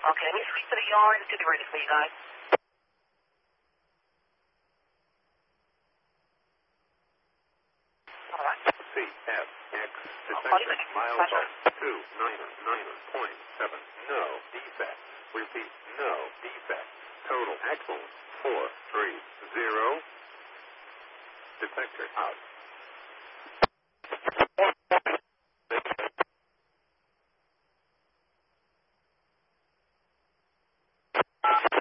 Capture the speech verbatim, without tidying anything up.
Okay, let me switch to the yard. It should be ready for you guys. All right. C F X detected milestone two nine nine point seven. No defect. Repeat, no defect. Total excellent four three zero. Detector out.